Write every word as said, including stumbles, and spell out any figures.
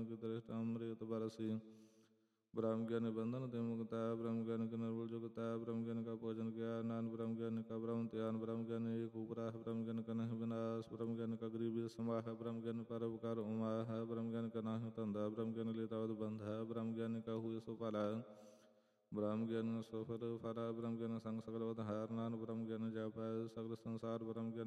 की दृष्ट अमृत बरसी। ब्रह्म ज्ञान बंधन ते मुक्ता, ब्रह्म ज्ञान के निर्बल जुगता, ब्रह्म ज्ञान का भोजन किया नान, ब्रह्म ज्ञान का ब्रह्म त्यान, ब्रह्म ज्ञान एक उपरा है, ब्रह्म ज्ञान का नहीं विनाश, ब्रह्म ज्ञान का गरीबी समाह है, ब्रह्म ज्ञान परोपकार उमा है, ब्रह्म ज्ञान का नाही धंधा, ब्रह्म ज्ञान लेतावत बंध है, ब्रह्म ज्ञान का हुए सो पाला, ब्रह्म ज्ञान सफल फला, ब्रह्म ज्ञान संग सकल हार नान, ब्रह्म ज्ञान जाप है सकल संसार, ब्रह्म ज्ञान